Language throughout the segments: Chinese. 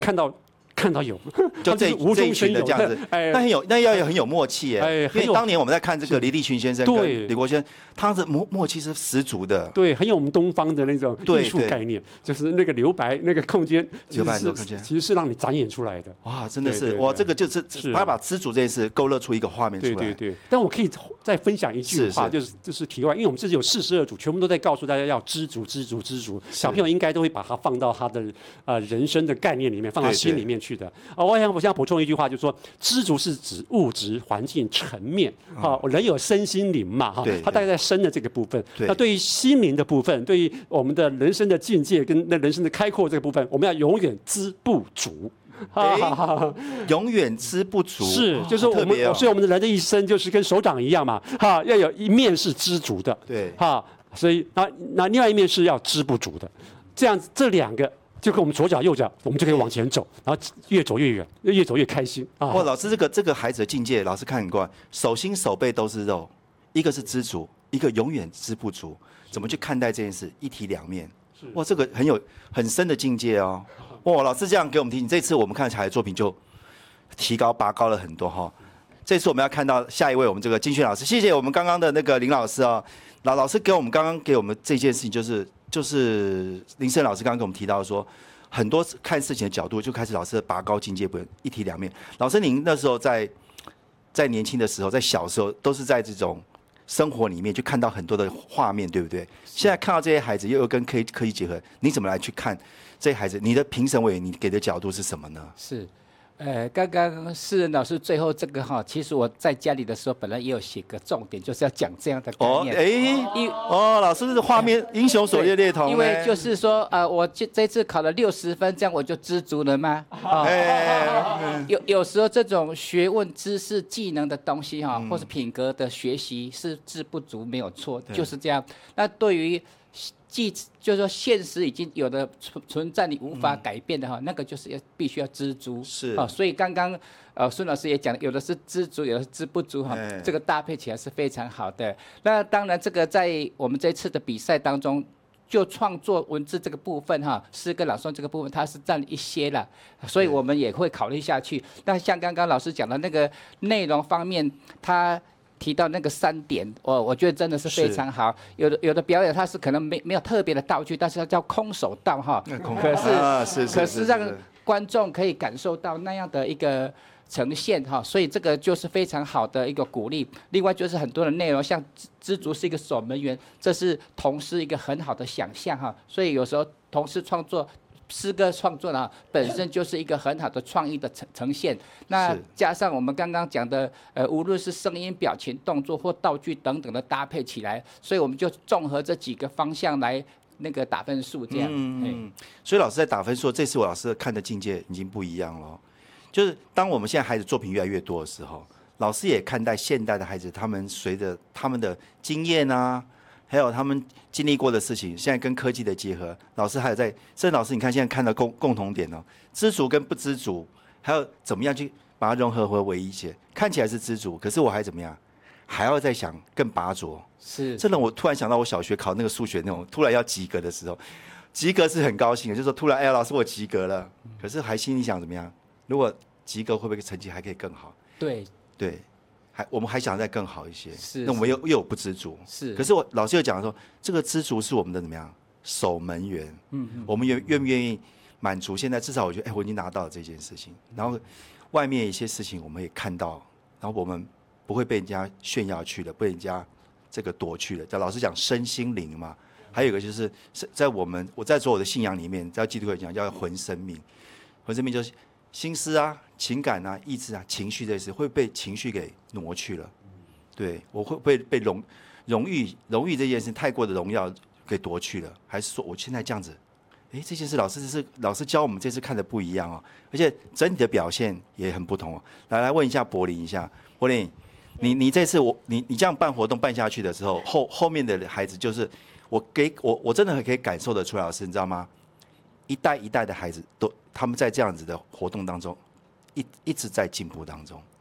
看到有， 就这一群的这样子，那要很有默契耶。因为当年我们在看这个李立群先生跟李国轩，他的默契是十足的。 对，很有我们东方的那种艺术概念，就是那个留白那个空间，其实是让你展演出来的。 哇，真的是哇，这个就是他把知足这件事勾勒出一个画面出来。 对。但我可以再分享一句话，就是题外，因为我们这里有42组，全部都在告诉大家要知足。小朋友应该都会把它放到他的人生的概念里面，放到心里面去的。我想要补充一句话，就是说知足是指物质环境层面，人有身心灵嘛，它大概在身的这个部分。那对于心灵的部分，对于我们的人生的境界跟那人生的开阔这个部分，我们要永远知不足。 永远知不足是，就是我们，所以我们的人的一生就是跟手掌一样嘛，要有一面是知足的， 对， 所以那另外一面是要知不足的，这样子这两个。就跟我们左脚右脚，我们就可以往前走，然后越走越远，越走越开心啊！ 哇，老师这个孩子的境界，老师看很惯，手心手背都是肉，一个是知足，一个永远知不足，怎么去看待这件事？一体两面，哇，这个很深的境界哦！哇，老师这样给我们听，这次我们看小孩的作品就拔高了很多哈。这次我们要看到下一位我们这个金轩老师，谢谢我们刚刚的那个林老师啊，老师刚刚给我们这件事情就是林胜老师刚刚跟我们提到说，很多看事情的角度就开始老师的拔高境界，不一体两面。老师您那时候在年轻的时候，在小时候都是在这种生活里面就看到很多的画面，对不对？现在看到这些孩子又跟科技结合，你怎么来去看这些孩子？你的评审委员你给的角度是什么呢？ 是。刚刚世仁老师最后这个哈，其实我在家里的时候本来也有写个重点，就是要讲这样的概念。 老师是画面英雄所见略同。 因为就是说，我这次考了60分，这样我就知足了吗？有时候这种学问、知识、技能的东西哈，或是品格的学习是知不足，没有错，就是这样。那对于就是说现实已经有的存在你无法改变的哈，那个就是必须要知足。 是所以刚刚孙老师也讲，有的是知足，有的是知不足哈，这个搭配起来是非常好的。那当然，这个在我们这次的比赛当中，就创作文字这个部分哈，诗歌朗诵这个部分，它是占一些了，所以我们也会考虑下去。那像刚刚老师讲的那个内容方面，他提到那个3点，我觉得真的是非常好。有的表演它是可能没有特别的道具，但是它叫空手道哈。可是让观众可以感受到那样的一个呈现哈，所以这个就是非常好的一个鼓励。另外就是很多的内容，像知足是一个守门员，这是童诗一个很好的想象哈。所以有时候童诗创作。诗歌创作呢，本身就是一个很好的创意的呈现。那加上我们刚刚讲的，无论是声音、表情、动作或道具等等的搭配起来，所以我们就综合这几个方向来那个打分数，这样。 所以老师在打分数，这次我老师看的境界已经不一样了。就是当我们现在孩子作品越来越多的时候，老师也看待现代的孩子，他们随着他们的经验啊。还有他们经历过的事情，现在跟科技的结合，老师还有郑老师，你看现在看到共同点哦，知足跟不知足，还有怎么样去把它融合为一些，看起来是知足，可是我还怎么样，还要再想更拔擢。 是， 这让我突然想到我小学考那个数学那种，突然要及格的时候，及格是很高兴的，就是说突然哎呀老师我及格了，可是还心里想怎么样？如果及格会不会成绩还可以更好？ 对。 我们还想再更好一些， 那我们又有不知足，可是老师又讲说，这个知足是我们的怎么样守门员，我们愿不愿意满足？现在至少我觉得，我已经拿到了这件事情，然后外面一些事情我们也看到，然后我们不会被人家炫耀去了，被人家这个夺去了。老师讲身心灵嘛，还有一个就是在我在做我的信仰里面，在基督教讲叫魂生命，魂生命就是心思啊、情感啊、意志啊、情绪这些事会被情绪给挪去了。对，我会被荣誉这件事太过的荣耀给夺去了，还是说我现在这样子？这件事老师教我们这次看的不一样哦，而且整体的表现也很不同哦。来问一下柏林一下，柏林，你这次你这样办活动办下去的时候，后面的孩子就是我真的很可以感受得出来，老师你知道吗？一代一代的孩子他们在这样子的活动当中，一直在进步当中。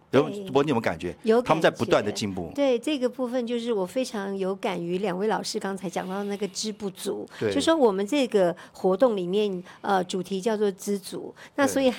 有你有没有感觉？他们在不断的进步。 对这个部分，就是我非常有感于2位老师刚才讲到那个知不足，就说我们这个活动里面主题叫做知足，那所以